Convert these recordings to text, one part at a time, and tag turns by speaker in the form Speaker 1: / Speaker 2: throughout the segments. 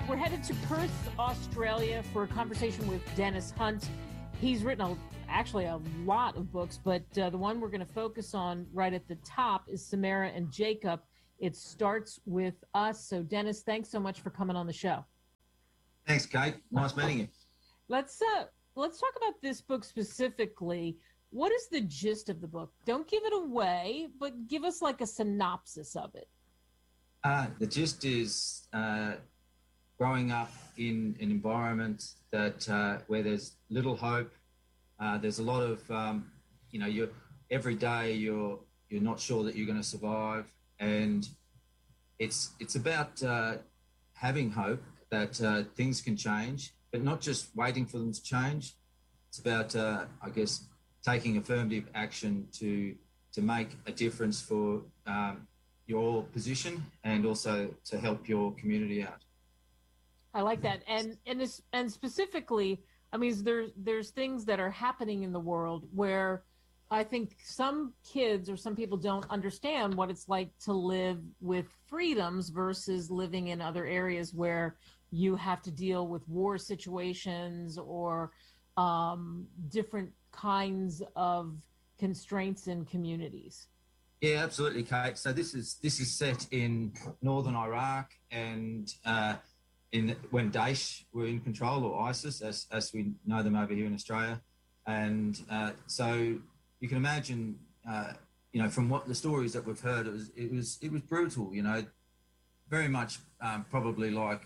Speaker 1: We're headed to Perth, Australia for a conversation with Dennis Hunt. He's written actually a lot of books, but the one we're going to focus on right at the top is Samara and Jacob. It starts with us. So Dennis, thanks so much for coming on the show.
Speaker 2: Thanks, Kate. Nice meeting you.
Speaker 1: Let's talk about this book specifically. What is the gist of the book? Don't give it away, but give us like a synopsis of it.
Speaker 2: The gist is growing up in an environment that where there's little hope. There's a lot of every day you're not sure that you're going to survive, and it's about having hope that things can change, but not just waiting for them to change. It's about taking affirmative action to make a difference for your position and also to help your community out.
Speaker 1: I like that, and specifically, I mean, there's things that are happening in the world where I think some kids or some people don't understand what it's like to live with freedoms versus living in other areas where you have to deal with war situations or different kinds of constraints in communities.
Speaker 2: Yeah, absolutely, Kate. So this is set in northern Iraq, and when Daesh were in control, or ISIS, as we know them over here in Australia, and so you can imagine, from what the stories that we've heard, it was brutal. Very much probably like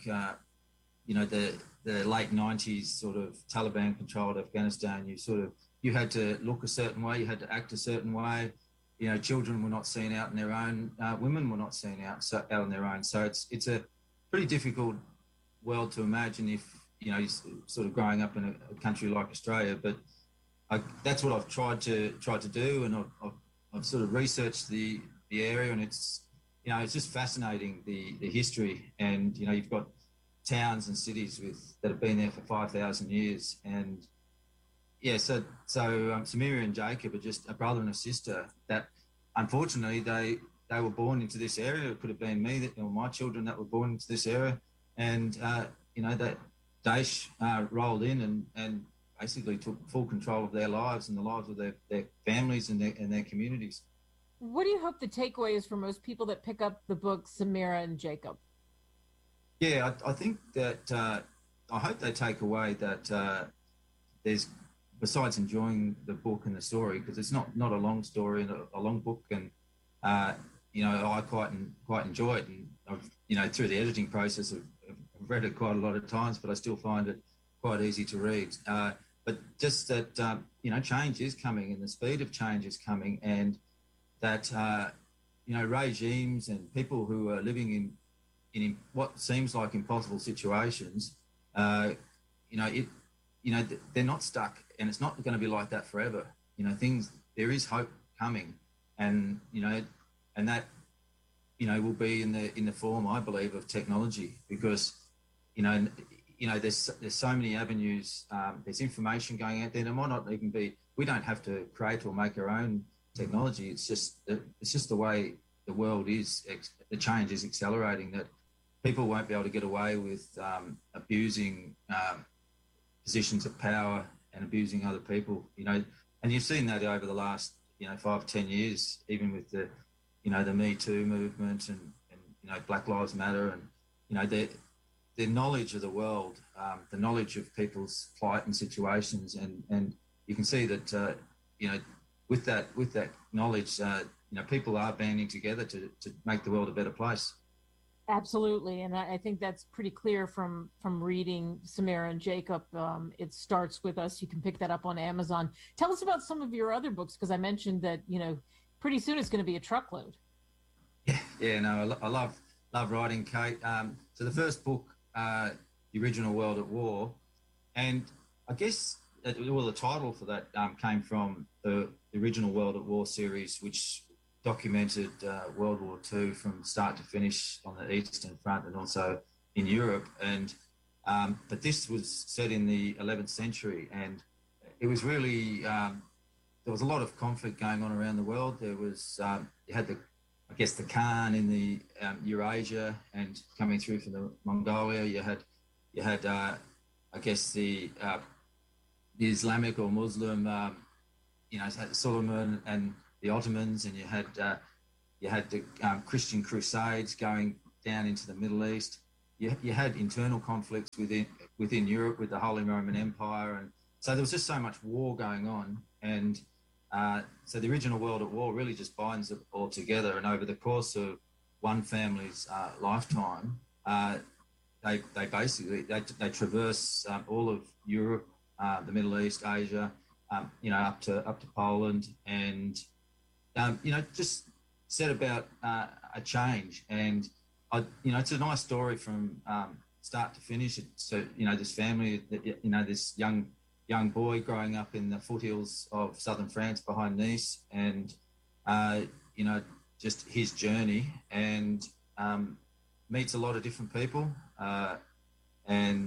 Speaker 2: the late 90s sort of Taliban controlled Afghanistan. You had to look a certain way, you had to act a certain way. Children were not seen out on their own, women were not seen out on their own. So it's a pretty difficult world to imagine if you're sort of growing up in a country like Australia. But that's what I've tried to do, and I've sort of researched the area, and it's just fascinating, the history. And you've got towns and cities that have been there for 5,000 years, and so Samira and Jacob are just a brother and a sister that, unfortunately, they were born into this area. It could have been me or my children that were born into this area, and that Daesh rolled in and basically took full control of their lives and the lives of their families and their communities.
Speaker 1: What do you hope the takeaway is for most people that pick up the book Samara and Jacob?
Speaker 2: Yeah, I think that I hope they take away that there's, besides enjoying the book and the story, because it's not a long story and a long book, and I quite enjoy it, and I've, through the editing process, I've read it quite a lot of times, but I still find it quite easy to read. But just that change is coming, and the speed of change is coming, and that regimes and people who are living in what seems like impossible situations, they're not stuck, and it's not going to be like that forever. There is hope coming, and that will be in the form, I believe, of technology, because there's so many avenues. There's information going out there. There might not even be. We don't have to create or make our own technology. It's just the way the world is. The change is accelerating. That people won't be able to get away with abusing positions of power and abusing other people. And you've seen that over the last 5 10 years, even with the Me Too movement and Black Lives Matter, and the knowledge of the world, the knowledge of people's plight and situations, and you can see that with that knowledge, people are banding together to make the world a better place.
Speaker 1: Absolutely, and I think that's pretty clear from reading Samara and Jacob. It starts with us. You can pick that up on Amazon. Tell us about some of your other books, because I mentioned that pretty soon it's going to be a truckload.
Speaker 2: Yeah, no, I love writing, Kate. So the first book, The Original World at War, and I guess the title for that came from the Original World at War series, which documented World War II from start to finish on the Eastern Front and also in Europe. And but this was set in the 11th century, and it was really there was a lot of conflict going on around the world. There was you had the Khan in the Eurasia and coming through from the Mongolia. You had you had, I guess, the Islamic or Muslim, Suleiman and the Ottomans, and you had the Christian Crusades going down into the Middle East. You had internal conflicts within Europe with the Holy Roman Empire, and so there was just so much war going on. And so the original World at War really just binds it all together. And over the course of one family's lifetime, they basically traverse all of Europe, the Middle East, Asia, up to Poland, and just set about a change. And it's a nice story from start to finish. So this family, this young boy growing up in the foothills of southern France behind Nice, and just his journey, and meets a lot of different people, and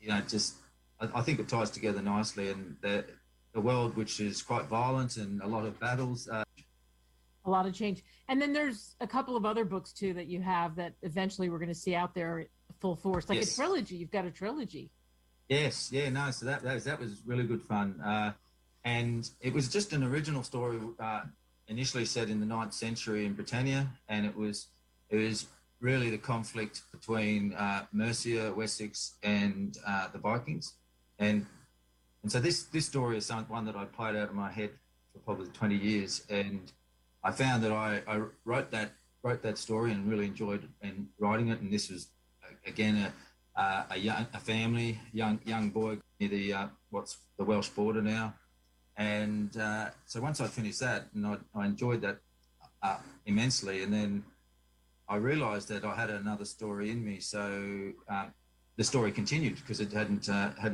Speaker 2: I think it ties together nicely. And the world, which is quite violent and a lot of battles.
Speaker 1: A lot of change. And then there's a couple of other books too that you have that eventually we're going to see out there full force, like
Speaker 2: yes.
Speaker 1: A trilogy. You've got a trilogy.
Speaker 2: Yes, yeah, no. So that was really good fun, and it was just an original story, initially set in the 9th century in Britannia, and it was really the conflict between Mercia, Wessex, and the Vikings, and so this story is one that I played out in my head for probably 20 years, and I found that I wrote that story and really enjoyed writing it. And this was again a family, young boy near the what's the Welsh border now, and so once I finished that, and I enjoyed that immensely, and then I realised that I had another story in me. So the story continued because it hadn't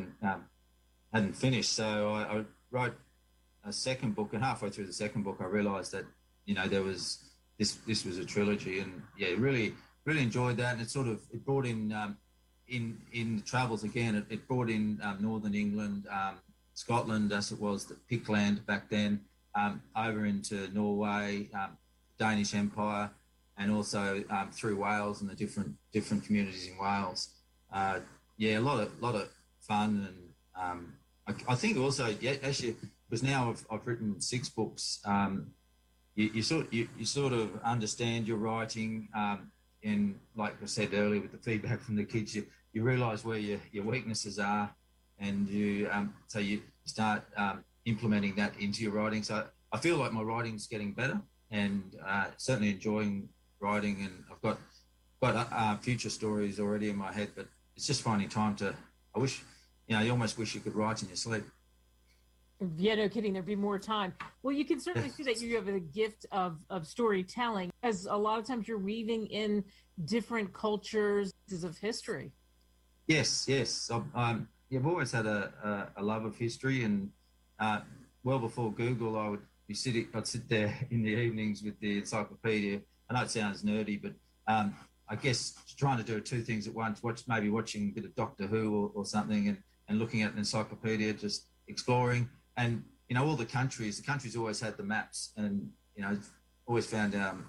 Speaker 2: finished. So I wrote a second book, and halfway through the second book, I realised that there was this was a trilogy, and really enjoyed that. And it brought in the travels again. It brought in northern England, Scotland, as it was the Pictland back then, over into Norway, Danish Empire, and also through Wales and the different communities in Wales. A lot of fun, and I think also actually, because now I've written 6 books. You sort of understand your writing, and like I said earlier, with the feedback from the kids, you realise where your weaknesses are, and so you start implementing that into your writing. So I feel like my writing's getting better, and certainly enjoying writing, and I've got future stories already in my head, but it's just finding time to. I wish, you almost wish you could write in your sleep.
Speaker 1: Yeah, no kidding. There'd be more time. Well, you can certainly see that you have a gift of storytelling, as a lot of times you're weaving in different cultures of history.
Speaker 2: Yes. I've always had a love of history, and well before Google, I'd sit there in the evenings with the encyclopedia. I know it sounds nerdy, but I guess trying to do 2 things at once, watching a bit of Doctor Who or something, and looking at an encyclopedia, just exploring. And all the countries always had the maps, and always found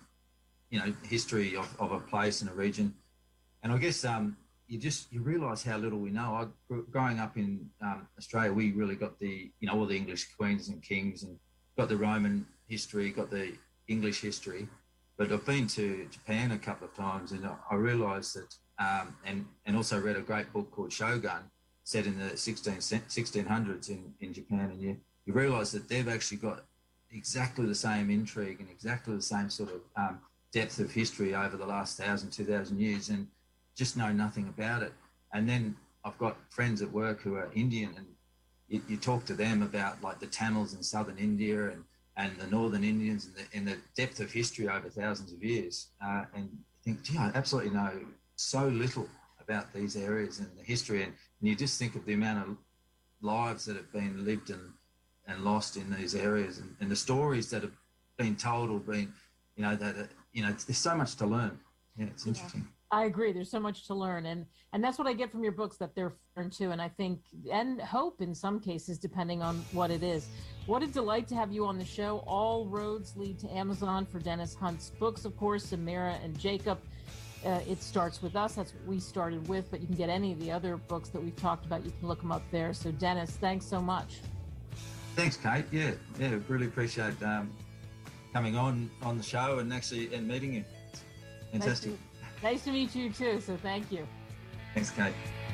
Speaker 2: history of a place and a region. And I guess you realise how little we know. Growing up in Australia, we really got all the English queens and kings, and got the Roman history, got the English history. But I've been to Japan a couple of times, and I realised that, and also read a great book called Shogun, set in the 1600s in Japan, and you realise that they've actually got exactly the same intrigue and exactly the same sort of depth of history over the last 1,000, 2,000 years, and just know nothing about it. And then I've got friends at work who are Indian, and you talk to them about like the Tamils in southern India and the northern Indians, and the depth of history over thousands of years, and you think, gee, I absolutely know so little about these areas and the history, and you just think of the amount of lives that have been lived and lost in these areas, and the stories that have been told, or been, there's so much to learn. Yeah, it's interesting.
Speaker 1: I agree. There's so much to learn, and that's what I get from your books, that they're fun too, and I think, and hope in some cases, depending on what it is. What a delight to have you on the show. All roads lead to Amazon for Dennis Hunt's books, of course, Samira and Jacob. It Starts With Us. That's what we started with, but you can get any of the other books that we've talked about. You can look them up there. So Dennis, thanks so much.
Speaker 2: Thanks, Kate. Yeah, really appreciate coming on the show and meeting you. Fantastic.
Speaker 1: Nice to meet you too. So thank you.
Speaker 2: Thanks, Kate.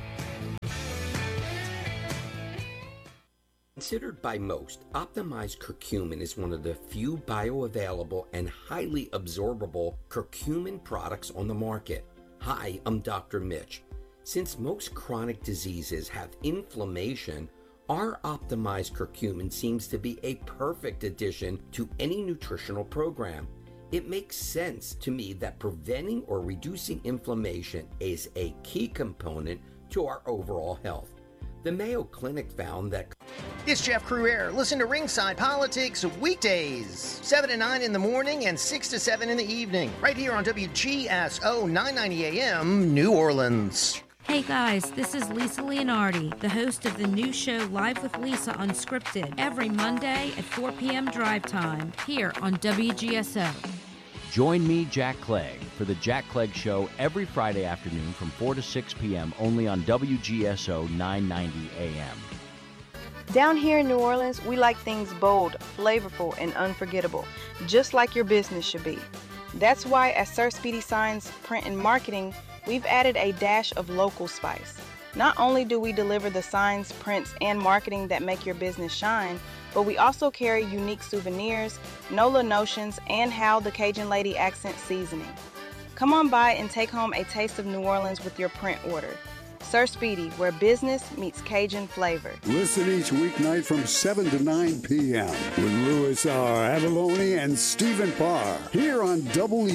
Speaker 3: Considered by most, optimized curcumin is one of the few bioavailable and highly absorbable curcumin products on the market. Hi, I'm Dr. Mitch. Since most chronic diseases have inflammation, our optimized curcumin seems to be a perfect addition to any nutritional program. It makes sense to me that preventing or reducing inflammation is a key component to our overall health. The Mayo Clinic found that...
Speaker 4: It's Jeff Cruere. Listen to Ringside Politics weekdays, 7 to 9 in the morning and 6 to 7 in the evening, right here on WGSO 990 AM, New Orleans.
Speaker 5: Hey guys, this is Lisa Leonardi, the host of the new show Live with Lisa Unscripted, every Monday at 4 p.m. drive time, here on WGSO.
Speaker 6: Join me, Jack Clegg, for the Jack Clegg Show every Friday afternoon from 4 to 6 p.m. only on WGSO 990 AM.
Speaker 7: Down here in New Orleans, we like things bold, flavorful, and unforgettable, just like your business should be. That's why at Sir Speedy Signs Print and Marketing, we've added a dash of local spice. Not only do we deliver the signs, prints, and marketing that make your business shine, but we also carry unique souvenirs, NOLA notions, and How the Cajun Lady accent seasoning. Come on by and take home a taste of New Orleans with your print order. Sir Speedy, where business meets Cajun flavor.
Speaker 8: Listen each weeknight from 7 to 9 p.m. with Louis R. Avalone and Stephen Parr here on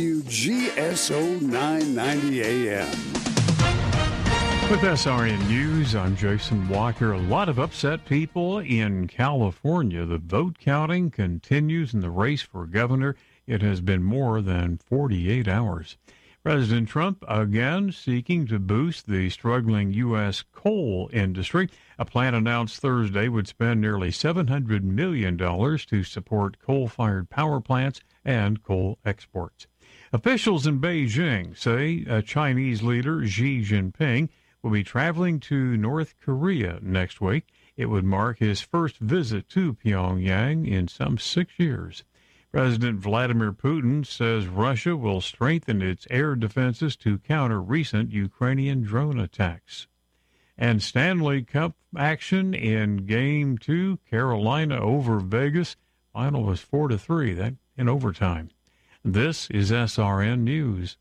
Speaker 8: WGSO 990 AM.
Speaker 9: With SRN News, I'm Jason Walker. A lot of upset people in California. The vote counting continues in the race for governor. It has been more than 48 hours. President Trump again seeking to boost the struggling U.S. coal industry. A plan announced Thursday would spend nearly $700 million to support coal-fired power plants and coal exports. Officials in Beijing say Chinese leader Xi Jinping will be traveling to North Korea next week. It would mark his first visit to Pyongyang in some 6 years. President Vladimir Putin says Russia will strengthen its air defenses to counter recent Ukrainian drone attacks. And Stanley Cup action in Game 2, Carolina over Vegas. Final was 4-3, that in overtime. This is SRN News.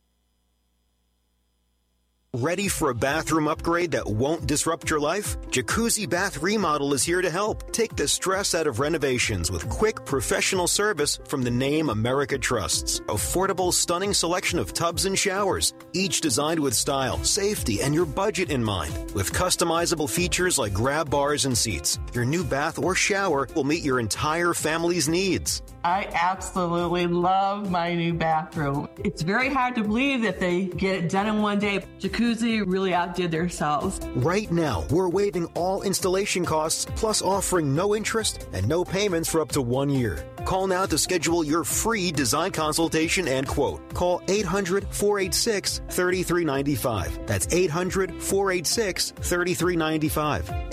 Speaker 10: Ready for a bathroom upgrade that won't disrupt your life? Jacuzzi Bath Remodel is here to help. Take the stress out of renovations with quick, professional service from the name America trusts. Affordable, stunning selection of tubs and showers, each designed with style, safety, and your budget in mind. With customizable features like grab bars and seats, your new bath or shower will meet your entire family's needs.
Speaker 11: I absolutely love my new bathroom. It's very hard to believe that they get it done in one day. Jacuzzi really outdid themselves.
Speaker 10: Right now, we're waiving all installation costs, plus offering no interest and no payments for up to 1 year. Call now to schedule your free design consultation and quote. Call 800-486-3395. That's 800-486-3395.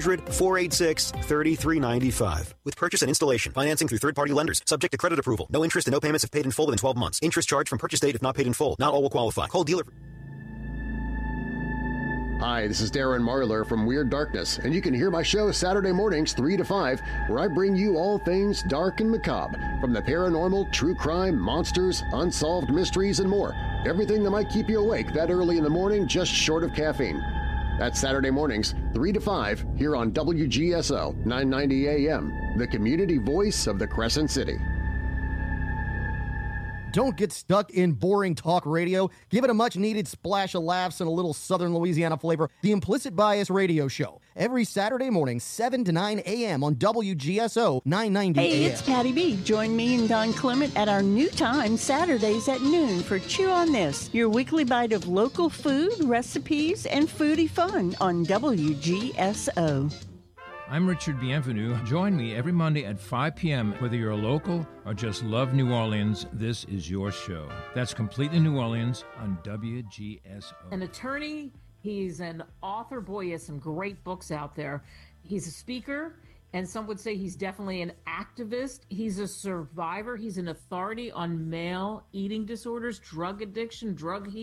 Speaker 10: 800-486-3395. With purchase and installation, financing through third-party lenders, subject to credit approval. No interest and no payments if paid in full within 12 months. Interest charged from purchase date if not paid in full. Not all will qualify. Call dealer.
Speaker 12: Hi, this is Darren Marlar from Weird Darkness, and you can hear my show Saturday mornings 3 to 5, where I bring you all things dark and macabre, from the paranormal, true crime, monsters, unsolved mysteries, and more. Everything that might keep you awake that early in the morning, just short of caffeine. That's Saturday mornings 3 to 5 here on WGSO 990 AM, the community voice of the Crescent City.
Speaker 13: Don't get stuck in boring talk radio. Give it a much-needed splash of laughs and a little Southern Louisiana flavor. The Implicit Bias Radio Show. Every Saturday morning, 7 to 9 a.m. on WGSO 990 AM.
Speaker 14: Hey, it's Patty B. Join me and Don Clement at our new time, Saturdays at noon, for Chew on This, your weekly bite of local food, recipes, and foodie fun on WGSO.
Speaker 15: I'm Richard Bienvenu. Join me every Monday at 5 p.m. Whether you're a local or just love New Orleans, this is your show. That's Completely New Orleans on WGSO.
Speaker 1: An attorney, he's an author. Boy, he has some great books out there. He's a speaker, and some would say he's definitely an activist. He's a survivor. He's an authority on male eating disorders, drug addiction,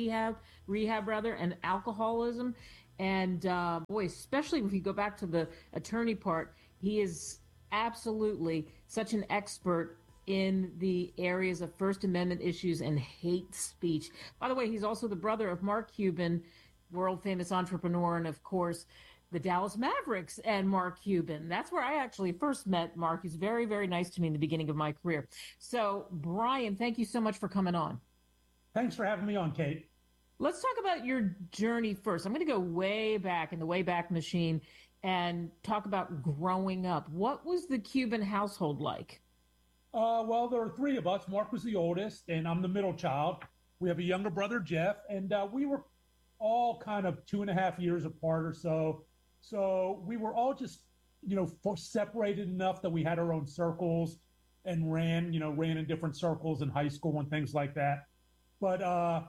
Speaker 1: rehab, and alcoholism. And boy, especially if you go back to the attorney part, he is absolutely such an expert in the areas of First Amendment issues and hate speech. By the way, he's also the brother of Mark Cuban, world famous entrepreneur, and of course, the Dallas Mavericks and Mark Cuban. That's where I actually first met Mark. He's very, very nice to me in the beginning of my career. So, Brian, thank you so much for coming on.
Speaker 16: Thanks for having me on, Kate.
Speaker 1: Let's talk about your journey first. I'm going to go way back in the Wayback Machine and talk about growing up. What was the Cuban household like?
Speaker 16: Well, there are three of us. Mark was the oldest, and I'm the middle child. We have a younger brother, Jeff, and we were all kind of 2.5 years apart or so. So we were all just, separated enough that we had our own circles and ran in different circles in high school and things like that. But,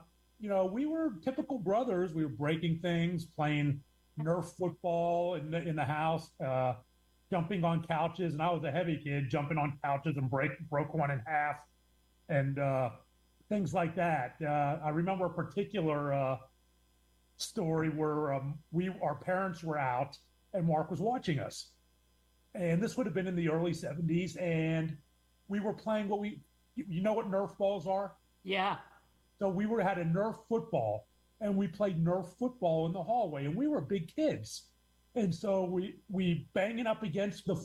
Speaker 16: we were typical brothers. We were breaking things, playing Nerf football in the house, jumping on couches. And I was a heavy kid, jumping on couches and broke one in half and things like that. I remember a particular story where our parents were out and Mark was watching us. And this would have been in the early 70s. And we were playing you know what Nerf balls are?
Speaker 1: Yeah.
Speaker 16: So we had a Nerf football, and we played Nerf football in the hallway, and we were big kids. And so we banging up against the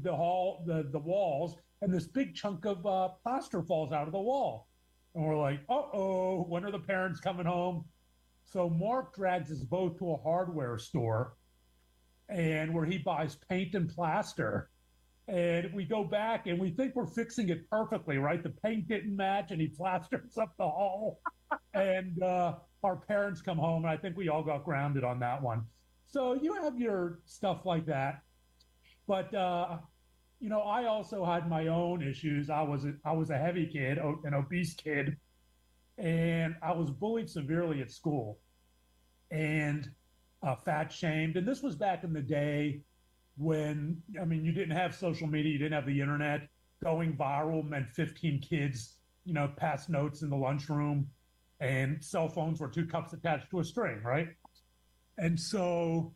Speaker 16: walls, and this big chunk of plaster falls out of the wall. And we're like, uh-oh, when are the parents coming home? So Mark drags us both to a hardware store, and where he buys paint and plaster. And we go back and we think we're fixing it perfectly, right? The paint didn't match and he plasters up the hole. And our parents come home, and I think we all got grounded on that one. So you have your stuff like that. But, I also had my own issues. I was a heavy kid, an obese kid, and I was bullied severely at school and fat shamed. And this was back in the day when, you didn't have social media, you didn't have the internet. Going viral meant 15 kids, pass notes in the lunchroom, and cell phones were 2 cups attached to a string, right? And so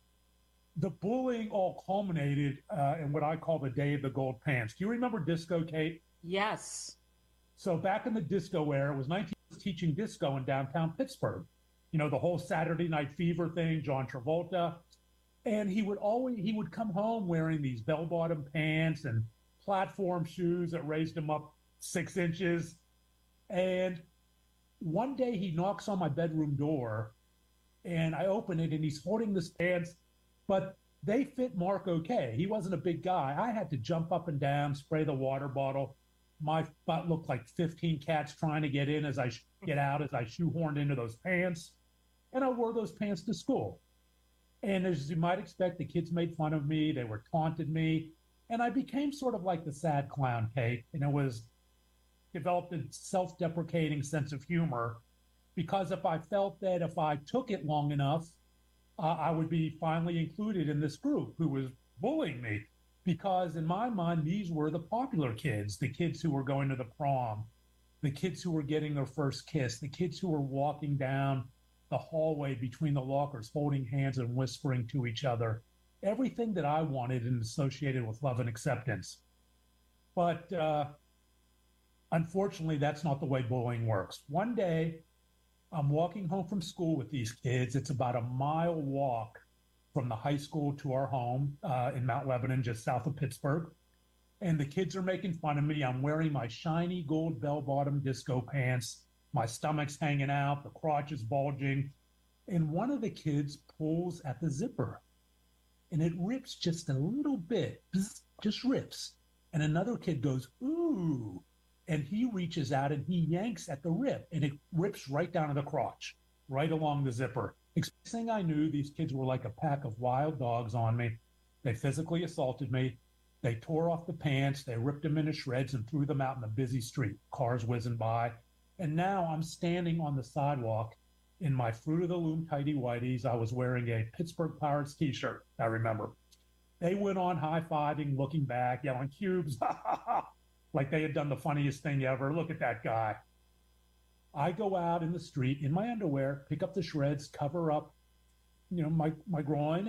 Speaker 16: the bullying all culminated in what I call the day of the gold pants. Do you remember disco, Kate?
Speaker 1: Yes.
Speaker 16: So back in the disco era, it was 19 teaching disco in downtown Pittsburgh. The whole Saturday Night Fever thing, John Travolta. And he would come home wearing these bell-bottom pants and platform shoes that raised him up 6 inches. And one day he knocks on my bedroom door, and I open it, and he's holding this pants, but they fit Mark okay. He wasn't a big guy. I had to jump up and down, spray the water bottle. My butt looked like 15 cats trying to get in as I shoehorned into those pants. And I wore those pants to school. And as you might expect, the kids made fun of me. They were taunted me. And I became sort of like the sad clown, Kate. And developed a self-deprecating sense of humor, because if I felt that if I took it long enough, I would be finally included in this group who was bullying me. Because in my mind, these were the popular kids, the kids who were going to the prom, the kids who were getting their first kiss, the kids who were walking down the hallway between the lockers, holding hands and whispering to each other. Everything that I wanted and associated with love and acceptance. But unfortunately, that's not the way bullying works. One day, I'm walking home from school with these kids. It's about a mile walk from the high school to our home in Mount Lebanon, just south of Pittsburgh. And the kids are making fun of me. I'm wearing my shiny gold bell-bottom disco pants. My stomach's hanging out, the crotch is bulging. And one of the kids pulls at the zipper, and it rips just a little bit, just rips. And another kid goes, ooh, and he reaches out and he yanks at the rip, and it rips right down to the crotch, right along the zipper. Next thing I knew, these kids were like a pack of wild dogs on me. They physically assaulted me. They tore off the pants. They ripped them into shreds and threw them out in a busy street, cars whizzing by. And now I'm standing on the sidewalk in my Fruit of the Loom tighty whities. I was wearing a Pittsburgh Pirates t-shirt, I remember. They went on high-fiving, looking back, yelling, "Cubes," like they had done the funniest thing ever. Look at that guy. I go out in the street in my underwear, pick up the shreds, cover up, my groin,